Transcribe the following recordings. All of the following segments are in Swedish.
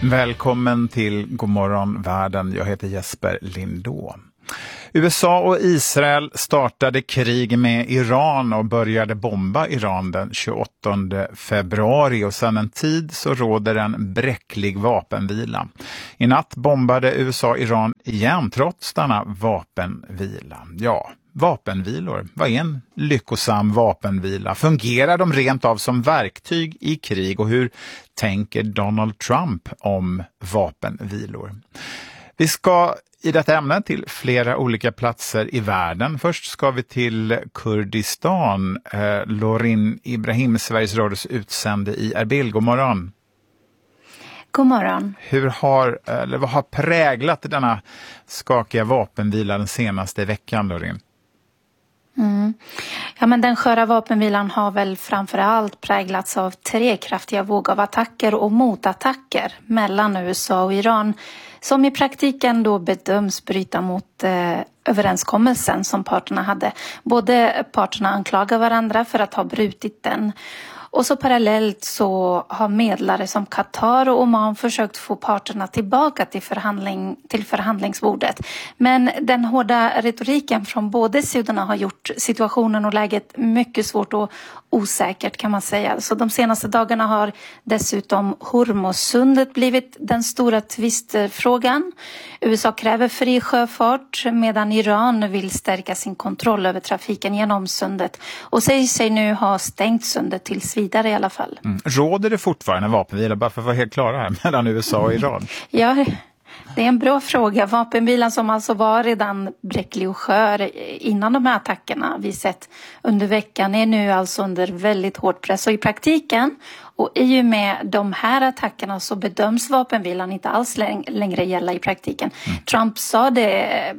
Välkommen till Godmorgon världen. Jag heter Jesper Lindå. USA och Israel startade krig med Iran och började bomba Iran den 28 februari och sedan en tid så råder en bräcklig vapenvila. I natt bombade USA Iran igen trots denna vapenvila. Ja, vapenvilor. Vad är en lyckosam vapenvila? Fungerar de rent av som verktyg i krig och hur tänker Donald Trump om vapenvilor? Vi ska i detta ämne till flera olika platser i världen. Först ska vi till Kurdistan. Lorin Ibrahim, Sveriges Radios utsände i Erbil. God morgon. God morgon. Vad har präglat denna skakiga vapenvila den senaste veckan, Lorin? Ja, men den sköra vapenvilan har väl framförallt präglats av 3 kraftiga vågor av attacker och motattacker mellan USA och Iran som i praktiken då bedöms bryta mot överenskommelsen som parterna hade. Både parterna anklagar varandra för att ha brutit den. Och så parallellt så har medlare som Qatar och Oman försökt få parterna tillbaka till förhandlingsbordet. Men den hårda retoriken från båda sidorna har gjort situationen och läget mycket svårt och osäkert kan man säga. Så de senaste dagarna har dessutom Hormuzsundet blivit den stora tvistfrågan. USA kräver fri sjöfart medan Iran vill stärka sin kontroll över trafiken genom sundet och säger sig nu ha stängt sundet tills vidare i alla fall. Råder det fortfarande vapenvila, bara för att vara helt klara här, mellan USA och Iran? Ja, det är en bra fråga. Vapenvilan som alltså var redan bräcklig och skör innan de här attackerna vi sett under veckan är nu alltså under väldigt hård press. Och i praktiken och i och med de här attackerna så bedöms vapenvilan inte alls längre gälla i praktiken. Trump sa det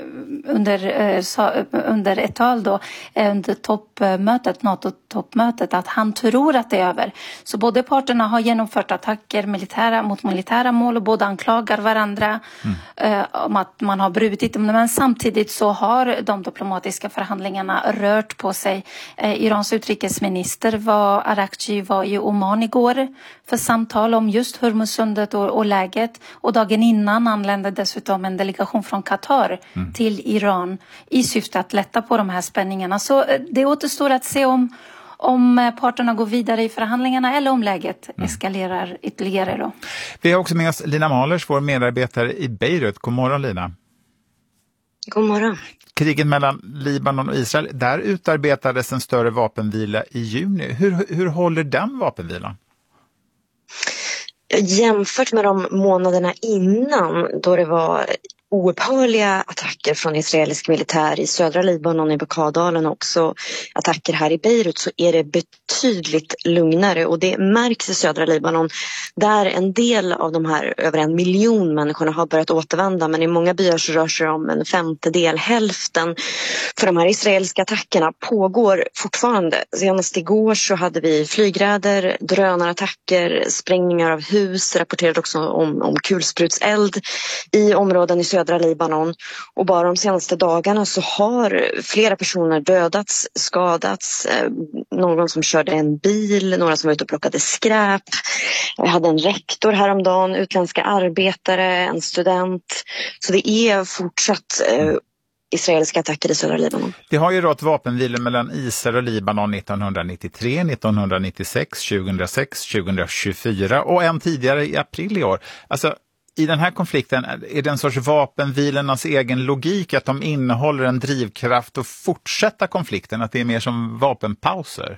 under ett tal då under toppmötet, NATO-toppmötet, att han tror att det är över. Så både parterna har genomfört attacker mot militära mål och båda anklagar varandra om att man har brutit dem. Men samtidigt så har de diplomatiska förhandlingarna rört på sig. Irans utrikesminister Arakchi var i Oman igår för samtal om just Hormuzsundet och läget. Och dagen innan anlände dessutom en delegation från Qatar till Iran i syfte att lätta på de här spänningarna. Så det återstår att se om parterna går vidare i förhandlingarna eller om läget eskalerar ytterligare då. Vi har också med oss Lina Mahlers, vår medarbetare i Beirut. God morgon, Lina. God morgon. Kriget mellan Libanon och Israel, där utarbetades en större vapenvila i juni. Hur håller den vapenvilan? Jämfört med de månaderna innan då det var oupphörliga attacker från israelisk militär i södra Libanon, i Beqaa-dalen och också attacker här i Beirut, så är det betydligt lugnare och det märks i södra Libanon där en del av de här över 1 miljon människorna har börjat återvända, men i många byar så rör sig om en femtedel, hälften, för de här israeliska attackerna pågår fortfarande. Senast igår så hade vi flygräder, drönarattacker, sprängningar av hus, rapporterade också om kulsprutseld i områden i södra Libanon, och bara de senaste dagarna så har flera personer dödats, skadats, någon som körde en bil, några som var ute och plockade skräp. Jag hade en rektor häromdagen, utländska arbetare, en student. Så det är fortsatt israeliska attacker i södra Libanon. Det har ju rått vapenvila mellan Israel och Libanon 1993, 1996, 2006, 2024 och en tidigare i april i år. Alltså, i den här konflikten är det en sorts vapenvilarnas egen logik att de innehåller en drivkraft att fortsätta konflikten, att det är mer som vapenpauser?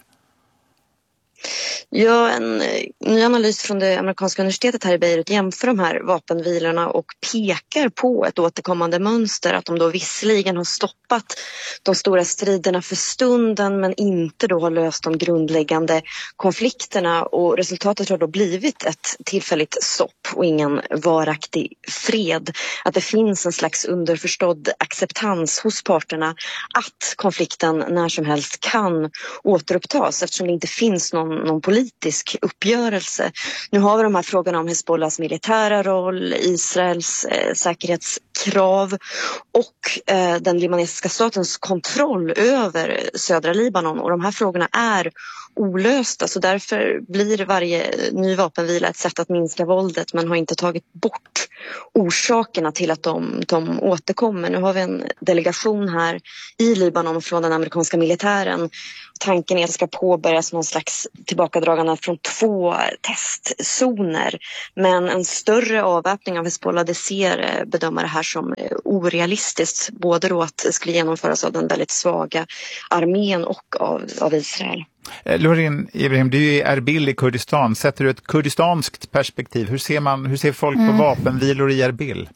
Ja, en ny analys från det amerikanska universitetet här i Beirut jämför de här vapenvilorna och pekar på ett återkommande mönster, att de då visserligen har stoppat de stora striderna för stunden men inte då har löst de grundläggande konflikterna, och resultatet har då blivit ett tillfälligt stopp och ingen varaktig fred. Att det finns en slags underförstådd acceptans hos parterna att konflikten när som helst kan återupptas eftersom det inte finns någon politisk uppgörelse. Nu har vi de här frågorna om Hezbollahs militära roll, Israels säkerhetskrav och den libanesiska statens kontroll över södra Libanon, och de här frågorna är olösta, så därför blir varje ny vapenvila ett sätt att minska våldet, men har inte tagit bort orsakerna till att de återkommer. Nu har vi en delegation här i Libanon från den amerikanska militären. Tanken är att det ska påbörjas någon slags tillbakadragande från 2 testzoner, men en större avväpning av Hezbollah, det ser bedömare här som orealistiskt, både då att det skulle genomföras av den väldigt svaga armén och av Israel. Lorin Ibrahim, du är i Erbil i Kurdistan. Sätter du ett kurdistanskt perspektiv? Hur ser folk på vapenvilor i Erbil?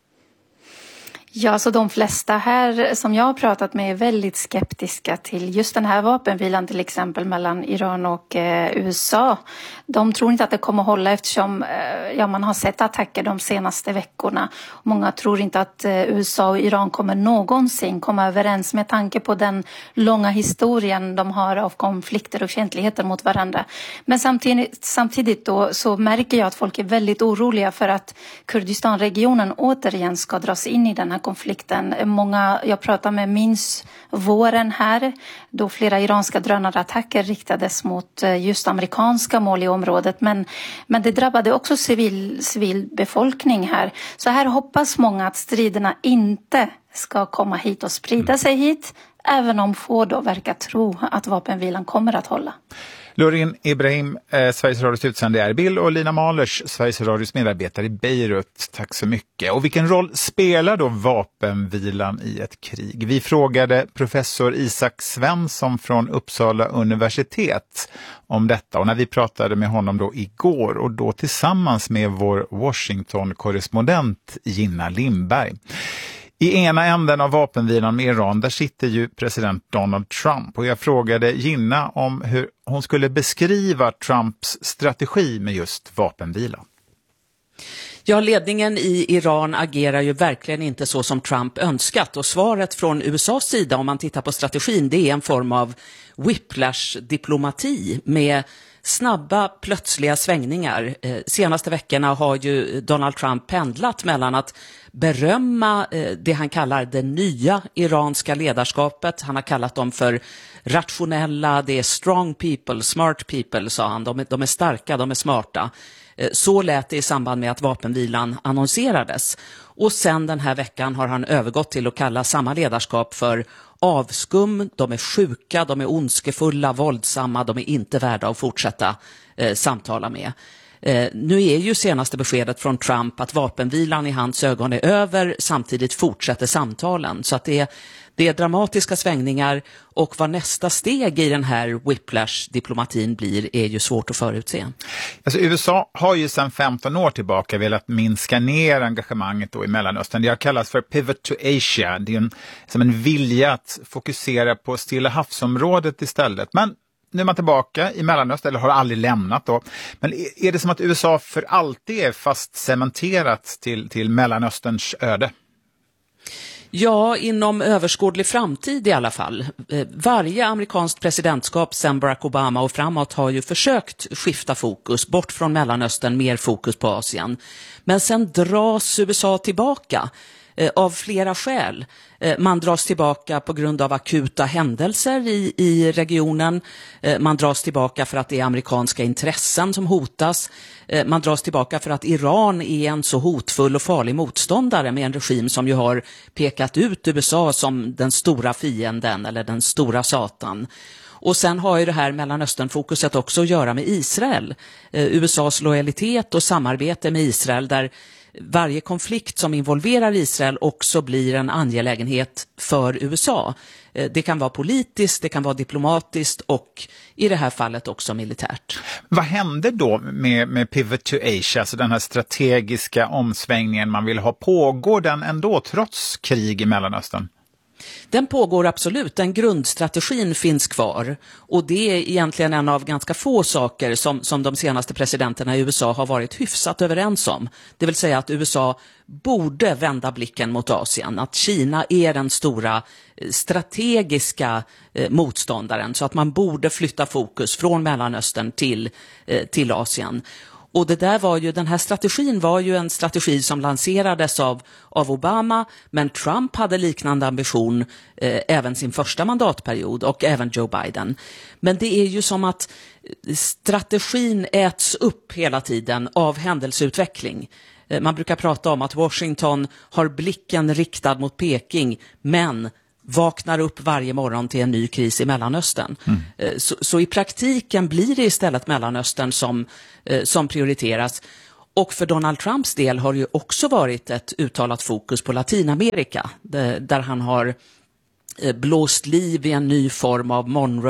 Ja, så de flesta här som jag har pratat med är väldigt skeptiska till just den här vapenvilan, till exempel mellan Iran och USA. De tror inte att det kommer hålla eftersom man har sett attacker de senaste veckorna. Många tror inte att USA och Iran kommer någonsin komma överens med tanke på den långa historien de har av konflikter och fientligheter mot varandra. Men samtidigt då så märker jag att folk är väldigt oroliga för att Kurdistanregionen återigen ska dras in i den här konflikten. Många jag pratar med minns våren här då flera iranska drönarattacker riktades mot just amerikanska mål i området, men det drabbade också civil befolkning här. Så här hoppas många att striderna inte ska komma hit och sprida sig hit, även om få då verkar tro att vapenvilan kommer att hålla. Lorin Ibrahim, Sveriges Radios utsände i Erbil, och Lina Mahlers, Sveriges Radios medarbetare i Beirut. Tack så mycket. Och vilken roll spelar då vapenvilan i ett krig? Vi frågade professor Isak Svensson från Uppsala universitet om detta, och när vi pratade med honom då igår, och då tillsammans med vår Washington-korrespondent Gina Lindberg. I ena änden av vapenvilan med Iran, där sitter ju president Donald Trump, och jag frågade Gina om hur hon skulle beskriva Trumps strategi med just vapenvila. Ja, ledningen i Iran agerar ju verkligen inte så som Trump önskat, och svaret från USAs sida om man tittar på strategin, det är en form av whiplash-diplomati med snabba, plötsliga svängningar. Senaste veckorna har ju Donald Trump pendlat mellan att berömma det han kallar det nya iranska ledarskapet. Han har kallat dem för rationella, det är strong people, smart people, sa han. De är starka, de är smarta. Så lät det i samband med att vapenvilan annonserades. Och sen den här veckan har han övergått till att kalla samma ledarskap för avskum. De är sjuka, de är ondskefulla, våldsamma, de är inte värda att fortsätta samtala med. Nu är ju senaste beskedet från Trump att vapenvilan i hans ögon är över, samtidigt fortsätter samtalen. Så att det är dramatiska svängningar, och vad nästa steg i den här whiplash-diplomatin blir är ju svårt att förutse. Alltså, USA har ju sedan 15 år tillbaka velat minska ner engagemanget då i Mellanöstern. Det har kallats för Pivot to Asia. Det är som en vilja att fokusera på Stilla havsområdet istället. Men nu är man tillbaka i Mellanöstern, eller har aldrig lämnat då. Men är det som att USA för alltid är fast cementerat till Mellanösterns öde? Ja, inom överskådlig framtid i alla fall. Varje amerikanskt presidentskap sedan Barack Obama och framåt har ju försökt skifta fokus bort från Mellanöstern, mer fokus på Asien. Men sen dras USA tillbaka av flera skäl. Man dras tillbaka på grund av akuta händelser i regionen. Man dras tillbaka för att det är amerikanska intressen som hotas. Man dras tillbaka för att Iran är en så hotfull och farlig motståndare med en regim som ju har pekat ut USA som den stora fienden eller den stora satan. Och sen har ju det här Mellanöstern-fokuset också att göra med Israel. USAs lojalitet och samarbete med Israel, där varje konflikt som involverar Israel också blir en angelägenhet för USA. Det kan vara politiskt, det kan vara diplomatiskt och i det här fallet också militärt. Vad händer då med Pivot to Asia, alltså den här strategiska omsvängningen man vill ha? Pågår den ändå trots krig i Mellanöstern? Den pågår absolut, den grundstrategin finns kvar, och det är egentligen en av ganska få saker som de senaste presidenterna i USA har varit hyfsat överens om. Det vill säga att USA borde vända blicken mot Asien, att Kina är den stora strategiska motståndaren, så att man borde flytta fokus från Mellanöstern till Asien. Och den här strategin var ju en strategi som lanserades av Obama, men Trump hade liknande ambition även sin första mandatperiod och även Joe Biden. Men det är ju som att strategin äts upp hela tiden av händelseutveckling. Man brukar prata om att Washington har blicken riktad mot Peking, men vaknar upp varje morgon till en ny kris i Mellanöstern. Så i praktiken blir det istället Mellanöstern som prioriteras. Och för Donald Trumps del har det ju också varit ett uttalat fokus på Latinamerika, där han har blåst liv i en ny form av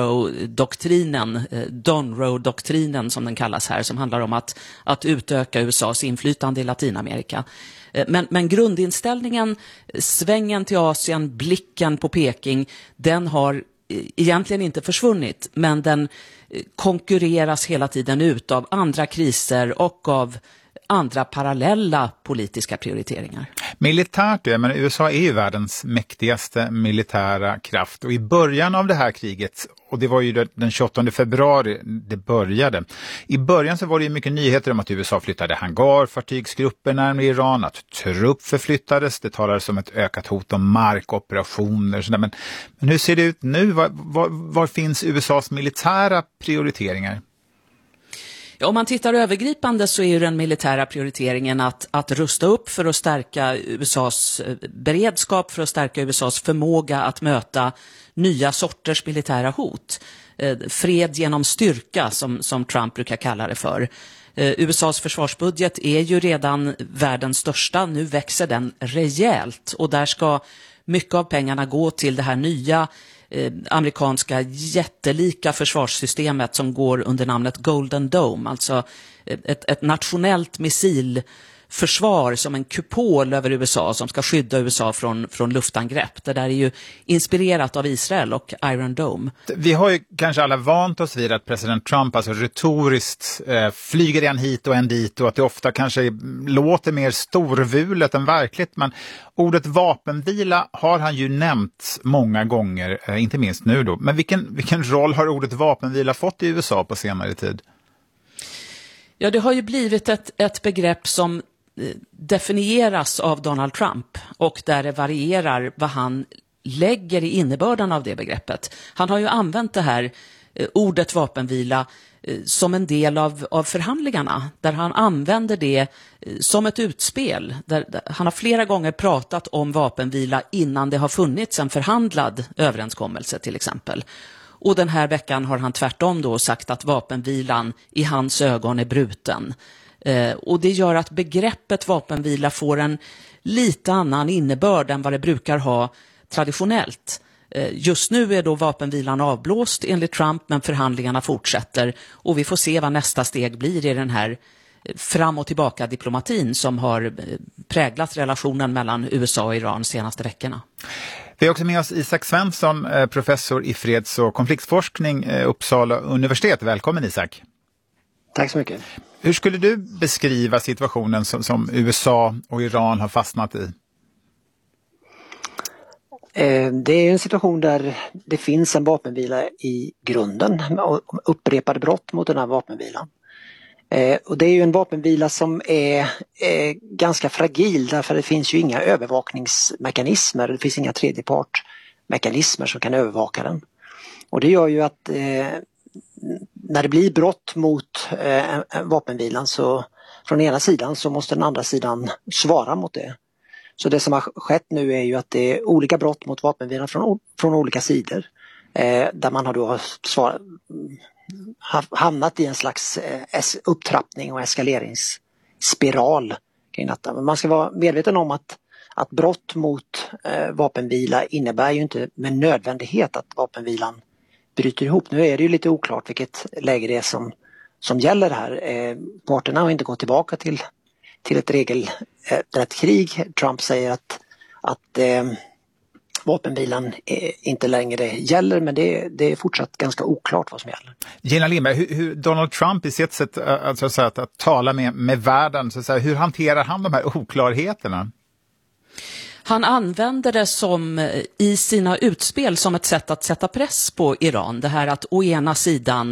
Monroe-doktrinen som den kallas här, som handlar om att utöka USAs inflytande i Latinamerika. Men grundinställningen, svängen till Asien, blicken på Peking, den har egentligen inte försvunnit, men den konkurreras hela tiden ut av andra kriser och av andra parallella politiska prioriteringar. Militärt, men USA är ju världens mäktigaste militära kraft, och i början av det här kriget, och det var ju den 28 februari det började, i början så var det ju mycket nyheter om att USA flyttade hangarfartygsgrupper närmare Iran, att trupp förflyttades, det talades om ett ökat hot om markoperationer och sådär. Men hur ser det ut nu? Var finns USAs militära prioriteringar? Ja, om man tittar övergripande så är ju den militära prioriteringen att rusta upp för att stärka USAs beredskap, för att stärka USAs förmåga att möta nya sorters militära hot. Fred genom styrka, som Trump brukar kalla det för. USAs försvarsbudget är ju redan världens största, nu växer den rejält, och där ska mycket av pengarna gå till det här nya amerikanska jättelika försvarssystemet som går under namnet Golden Dome, alltså ett nationellt missilförsvar som en kupol över USA som ska skydda USA från luftangrepp. Det där är ju inspirerat av Israel och Iron Dome. Vi har ju kanske alla vant oss vid att president Trump alltså retoriskt flyger en hit och en dit, och att det ofta kanske låter mer storvulet än verkligt, men ordet vapenvila har han ju nämnt många gånger, inte minst nu då. Men vilken roll har ordet vapenvila fått i USA på senare tid? Ja, det har ju blivit ett begrepp som definieras av Donald Trump, och där det varierar vad han lägger i innebörden av det begreppet. Han har ju använt det här ordet vapenvila som en del av förhandlingarna, där han använder det som ett utspel. Där han har flera gånger pratat om vapenvila innan det har funnits en förhandlad överenskommelse till exempel. Och den här veckan har han tvärtom då sagt att vapenvilan i hans ögon är bruten. Och det gör att begreppet vapenvila får en lite annan innebörd än vad det brukar ha traditionellt. Just nu är då vapenvilan avblåst enligt Trump, men förhandlingarna fortsätter, och vi får se vad nästa steg blir i den här fram och tillbaka diplomatin som har präglat relationen mellan USA och Iran de senaste veckorna. Vi har också med oss Isak Svensson, professor i freds- och konfliktforskning, Uppsala universitet. Välkommen Isak. Tack så mycket. Hur skulle du beskriva situationen som USA och Iran har fastnat i? Det är en situation där det finns en vapenvila i grunden och upprepade brott mot den här vapenvilan. Och det är ju en vapenvila som är ganska fragil, därför det finns ju inga övervakningsmekanismer, det finns inga tredjepartmekanismer som kan övervaka den. Och det gör ju att när det blir brott mot vapenvilan, så från ena sidan så måste den andra sidan svara mot det. Så det som har skett nu är ju att det är olika brott mot vapenvilan från olika sidor. Där man har då hamnat i en slags upptrappning och eskaleringsspiral kring detta. Men man ska vara medveten om att brott mot vapenvila innebär ju inte med nödvändighet att vapenvilan bryter ihop. Nu är det ju lite oklart vilket läge det är som gäller här. Parterna har inte gått tillbaka till ett regelrätt krig. Trump säger att vapenvilan inte längre gäller, men det är fortsatt ganska oklart vad som gäller. Gina Lindberg, hur Donald Trump i sitt sätt att tala med världen, så att säga, hur hanterar han de här oklarheterna? Han använder det i sina utspel som ett sätt att sätta press på Iran. Det här att å ena sidan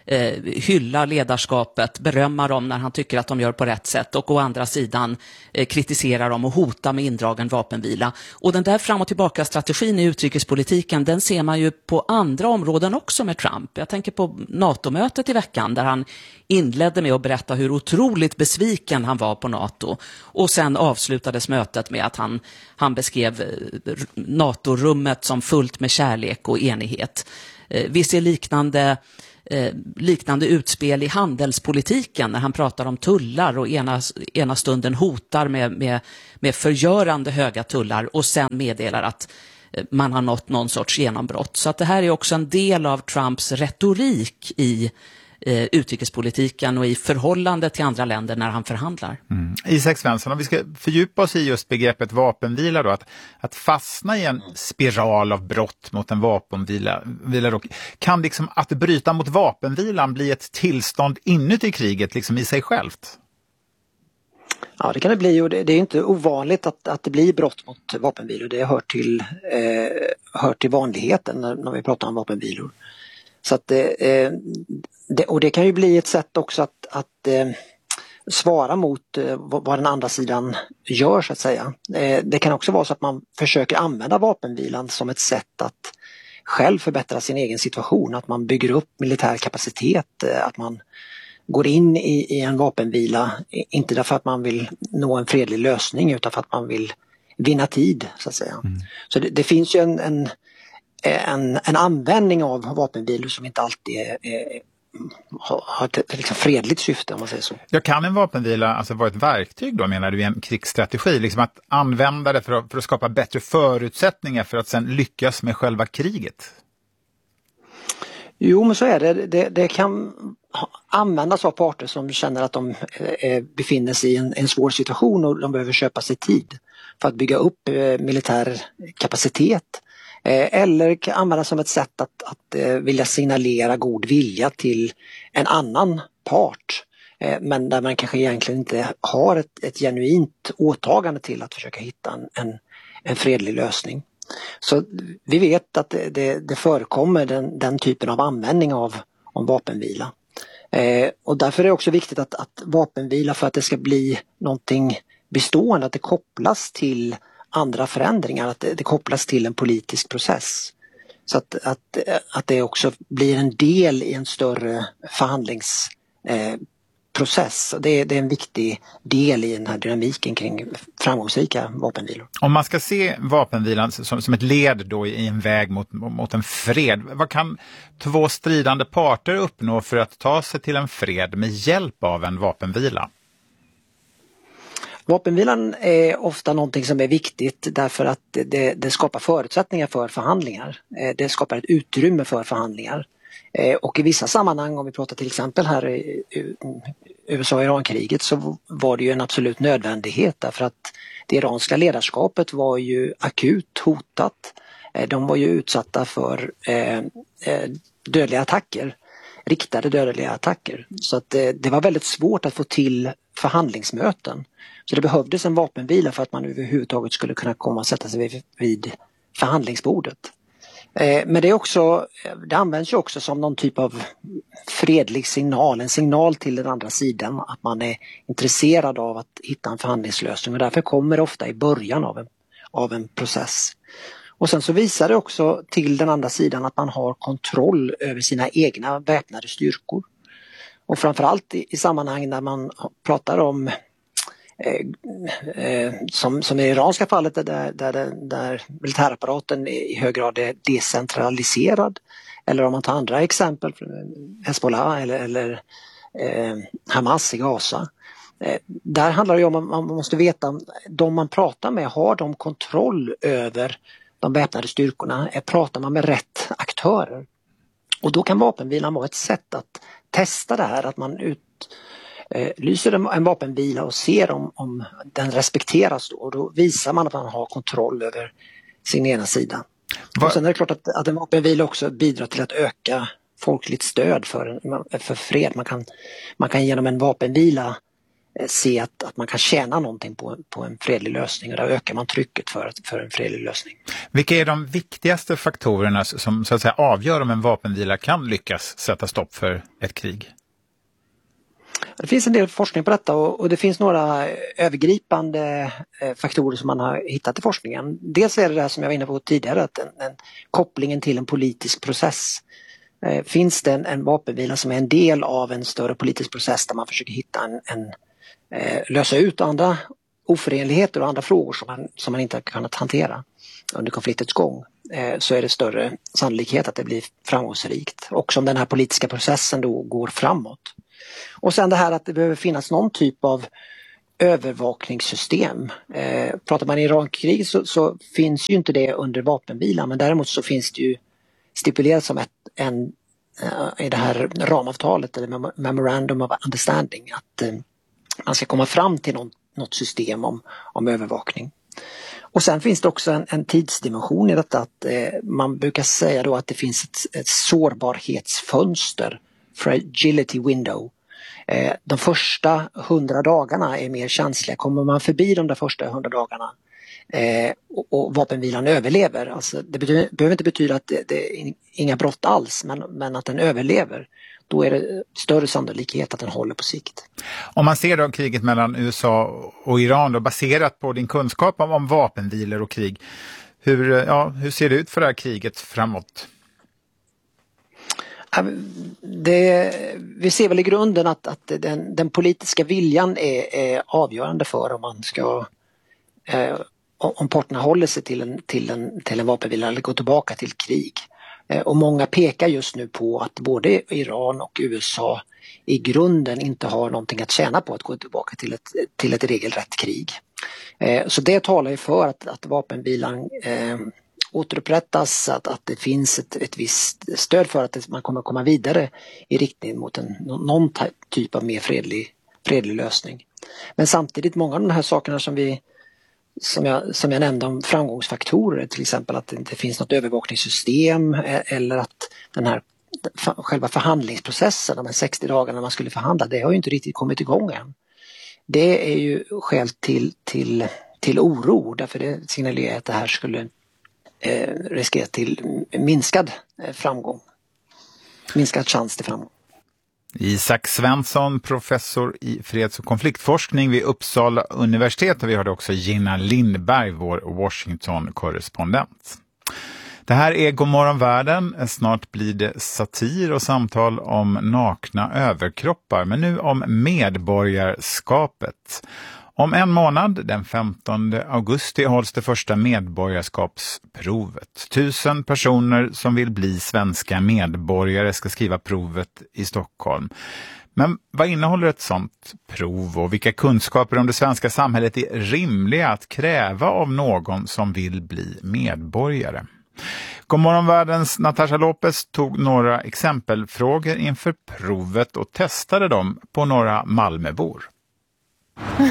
hylla ledarskapet, berömma dem när han tycker att de gör på rätt sätt och å andra sidan kritisera dem och hota med indragen vapenvila. Och den där fram- och tillbaka-strategin i utrikespolitiken, den ser man ju på andra områden också med Trump. Jag tänker på NATO-mötet i veckan där han inledde med att berätta hur otroligt besviken han var på NATO och sen avslutades mötet med att han beskrev NATO-rummet som fullt med kärlek och enighet. Vi ser liknande utspel i handelspolitiken när han pratar om tullar och ena stunden hotar med förgörande höga tullar och sen meddelar att man har nått någon sorts genombrott. Så att det här är också en del av Trumps retorik i utrikespolitiken och i förhållande till andra länder när han förhandlar. Isak Svensson, om vi ska fördjupa oss i just begreppet vapenvila då, att fastna i en spiral av brott mot en vapenvila då, kan liksom att bryta mot vapenvilan bli ett tillstånd inuti kriget liksom i sig självt? Ja, det kan det bli, och det är inte ovanligt att det blir brott mot vapenvilor. Det hör till vanligheten när vi pratar om vapenvilor. Så att och det kan ju bli ett sätt också att svara mot vad den andra sidan gör, så att säga. Det kan också vara så att man försöker använda vapenvilan som ett sätt att själv förbättra sin egen situation, att man bygger upp militär kapacitet, att man går in i en vapenvila, inte därför att man vill nå en fredlig lösning utan för att man vill vinna tid, så att säga. Så det finns ju en användning av vapenvilor som inte alltid har ett liksom fredligt syfte, om man säger så. Ja, kan en vapenvila alltså vara ett verktyg då, menar du, i en krigsstrategi? Liksom att använda det för att skapa bättre förutsättningar för att sen lyckas med själva kriget? Jo, men så är det. Det kan användas av parter som känner att de befinner sig i en svår situation och de behöver köpa sig tid för att bygga upp militär kapacitet. Eller kan användas som ett sätt att vilja signalera god vilja till en annan part. Men där man kanske egentligen inte har ett genuint åtagande till att försöka hitta en fredlig lösning. Så vi vet att det förekommer den typen av användning av vapenvila. Och därför är det också viktigt att vapenvila, för att det ska bli någonting bestående, att det kopplas till andra förändringar, att det kopplas till en politisk process. Så att det också blir en del i en större förhandlingsprocess. Det är en viktig del i den här dynamiken kring framgångsrika vapenvilor. Om man ska se vapenvilan som ett led då i en väg mot en fred, vad kan två stridande parter uppnå för att ta sig till en fred med hjälp av en vapenvila? Vapenvilan är ofta någonting som är viktigt därför att det skapar förutsättningar för förhandlingar. Det skapar ett utrymme för förhandlingar. Och i vissa sammanhang, om vi pratar till exempel här i USA-Iran-kriget, så var det ju en absolut nödvändighet därför att det iranska ledarskapet var ju akut hotat. De var ju utsatta för dödliga attacker, riktade dödliga attacker. Så att det var väldigt svårt att få till förhandlingsmöten. Så det behövdes en vapenvila för att man överhuvudtaget skulle kunna komma och sätta sig vid förhandlingsbordet. Men det används ju också som någon typ av fredlig signal, en signal till den andra sidan att man är intresserad av att hitta en förhandlingslösning, och därför kommer det ofta i början av en process. Och sen så visar det också till den andra sidan att man har kontroll över sina egna väpnade styrkor. Och framförallt i sammanhang när man pratar om som i det iranska fallet där militärapparaten i hög grad är decentraliserad, eller om man tar andra exempel, Hezbollah eller Hamas i Gaza. Där handlar det om att man måste veta, de man pratar med, har de kontroll över de väpnade styrkorna? Pratar man med rätt aktörer? Och då kan vapenvilan vara ett sätt att testa det här, att man lyser en vapenvila och ser om den respekteras då, och då visar man att man har kontroll över sin ena sida. Och sen är det klart att en vapenvila också bidrar till att öka folkligt stöd för fred. Man kan genom en vapenvila se att man kan tjäna någonting på en fredlig lösning, och där ökar man trycket för en fredlig lösning. Vilka är de viktigaste faktorerna som så att säga avgör om en vapenvila kan lyckas sätta stopp för ett krig? Det finns en del forskning på detta, och det finns några övergripande faktorer som man har hittat i forskningen. Dels är det där som jag var inne på tidigare, att kopplingen till en politisk process. Finns det en vapenvila som är en del av en större politisk process där man försöker hitta lösa ut andra oförenligheter och andra frågor som man inte har kunnat hantera under konfliktens gång, så är det större sannolikhet att det blir framgångsrikt. Också om den här politiska processen då går framåt. Och sen det här att det behöver finnas någon typ av övervakningssystem. Pratar man Irankrig så finns ju inte det under vapenvilan, men däremot så finns det ju stipulerat som i det här ramavtalet eller Memorandum of Understanding att man ska komma fram till något system om övervakning. Och sen finns det också en tidsdimension i detta, att man brukar säga då att det finns ett sårbarhetsfönster, fragility window. De första 100 dagarna är mer känsliga. Kommer man förbi de där första 100 dagarna och vapenvilan överlever, alltså det behöver inte betyda att det är inga brott alls, men att den överlever, då är det större sannolikhet att den håller på sikt. Om man ser då kriget mellan USA och Iran då, baserat på din kunskap om vapenvilor och krig, hur ser det ut för det här kriget framåt? Vi ser väl i grunden att den politiska viljan är avgörande för om man ska om parterna håller sig till en vapenvila eller går tillbaka till krig. Och många pekar just nu på att både Iran och USA i grunden inte har någonting att tjäna på att gå tillbaka till ett regelrätt krig. Så det talar ju för att vapenvilan återupprättas, att det finns ett visst stöd för att man kommer komma vidare i riktning mot någon typ av mer fredlig lösning. Men samtidigt många av de här sakerna som jag nämnde om framgångsfaktorer, till exempel att det inte finns något övervakningssystem eller att den här själva förhandlingsprocessen, de här 60 dagarna man skulle förhandla, det har ju inte riktigt kommit igång än. Det är ju skäl till oro, därför det signalerar att det här skulle riskera till minskad framgång, minskad chans till framgång. Isak Svensson, professor i freds- och konfliktforskning vid Uppsala universitet, och vi har också Gina Lindberg, vår Washington-korrespondent. Det här är Godmorgon världen. Snart blir det satir och samtal om nakna överkroppar, men nu om medborgarskapet. Om en månad, den 15 augusti, hålls det första medborgarskapsprovet. 1000 personer som vill bli svenska medborgare ska skriva provet i Stockholm. Men vad innehåller ett sånt prov, och vilka kunskaper om det svenska samhället är rimliga att kräva av någon som vill bli medborgare? Godmorgon världens Natasha Lopez tog några exempelfrågor inför provet och testade dem på några Malmöbor. Vad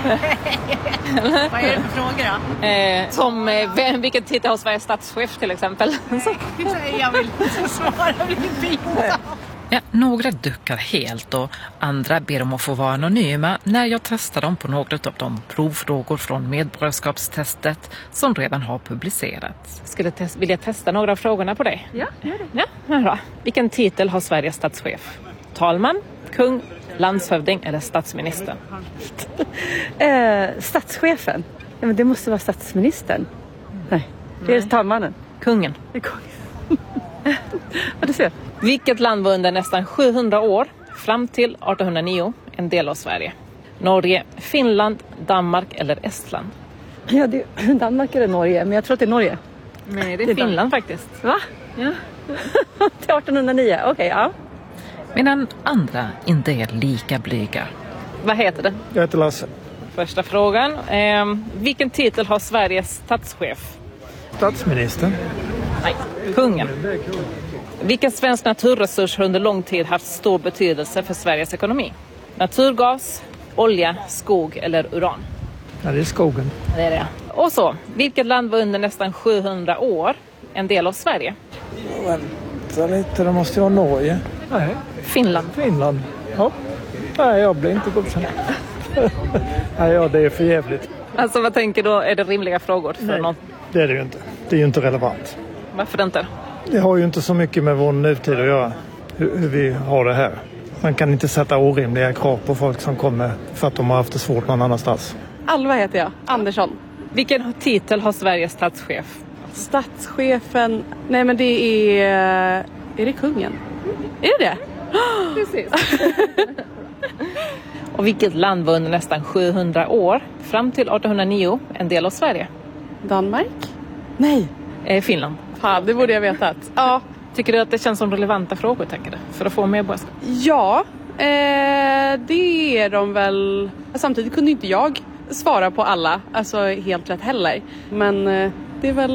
är det för frågor då? Som vilken titel har Sveriges statschef till exempel? Jag vill inte svara, bli pinsamt. Ja, några duckar helt och andra ber om att få vara anonyma när jag testar dem på några av de provfrågor från medborgarskapstestet som redan har publicerats. Vill jag testa några av frågorna på dig? Ja, gör det. Ja, bra. Vilken titel har Sveriges statschef? Talman, kung, landshövding eller statsminister? Statschefen. Ja, men det måste vara statsministern. Nej, det är talmannen. Kungen. Det är kungen. Ja, du ser. Vilket land var under nästan 700 år, fram till 1809, en del av Sverige? Norge, Finland, Danmark eller Estland? Ja, det är Danmark eller Norge, men jag tror att det är Norge. Nej, det är Finland faktiskt. Va? Ja. Till 1809, okej, ja. Medan andra inte är lika blyga. Vad heter det? Jag heter Lasse. Första frågan. Vilken titel har Sveriges statschef? Statsministern. Nej, kungen. Vilken svensk naturresurs har under lång tid haft stor betydelse för Sveriges ekonomi? Naturgas, olja, skog eller uran? Ja, det är skogen. Det är det. Och så, vilket land var under nästan 700 år en del av Sverige? Vänta lite, det måste vara Norge. Nej. Finland. Finland, ja. Nej, jag blir inte godkänd. Ja, det är för jävligt. Alltså vad tänker du, är det rimliga frågor för någon? Det är det ju inte. Det är ju inte relevant. Varför inte? Det har ju inte så mycket med vår nutid att göra. Hur vi har det här. Man kan inte sätta orimliga krav på folk som kommer för att de har haft det svårt någon annanstans. Alva heter jag, Andersson. Vilken titel har Sveriges statschef? Statschefen, nej men det är det kungen? Är det? Precis. Och vilket land var under nästan 700 år, fram till 1809, en del av Sverige? Danmark? Nej. Finland. Fan, det borde jag vetat. Ja. Tycker du att det känns som relevanta frågor, tänker du, för att få medborgarskap? Ja, det är de väl. Samtidigt kunde inte jag svara på alla, alltså helt rätt heller. Men det är väl